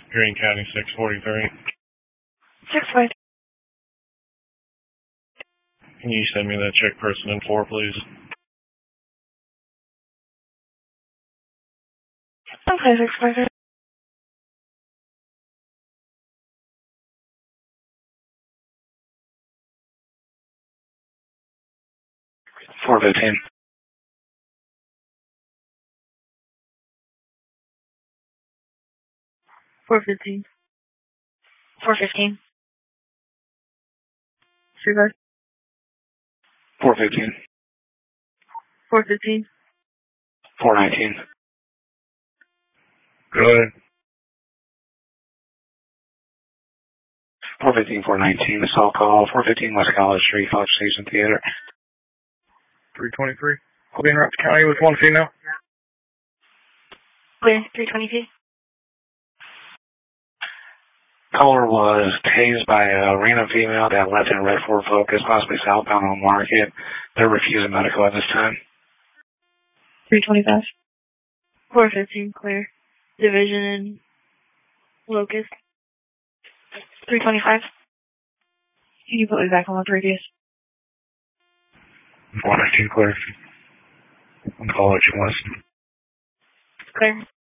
Greene County 643. 643. Can you send me that check person in 4, please? Okay, 643. $415. 415. 415. 35. 415. 415. 419. Go ahead. 415, 419, assault call, 415 West College Street, College Station Theater. 323. I'll be in Rapid County with one female. Clear. 322. Caller was tased by a random female that left in red Ford Focus, possibly southbound on Market. They're refusing medical at this time. 325. 415, clear. Division in Locust. 325. Can you put me back on the previous? 419 clear. I'll call it you listen. Clear.